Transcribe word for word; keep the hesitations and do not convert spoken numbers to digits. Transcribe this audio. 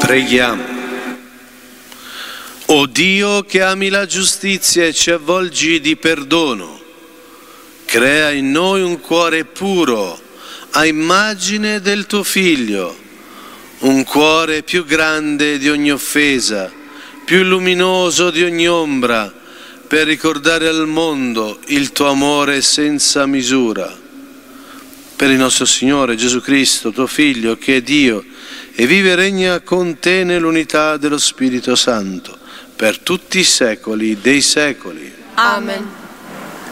Preghiamo. O Dio che ami la giustizia e ci avvolgi di perdono, crea in noi un cuore puro, a immagine del tuo Figlio, un cuore più grande di ogni offesa, più luminoso di ogni ombra, per ricordare al mondo il tuo amore senza misura. Per il nostro Signore Gesù Cristo, tuo Figlio, che è Dio, e vive e regna con te nell'unità dello Spirito Santo, per tutti i secoli dei secoli. Amen.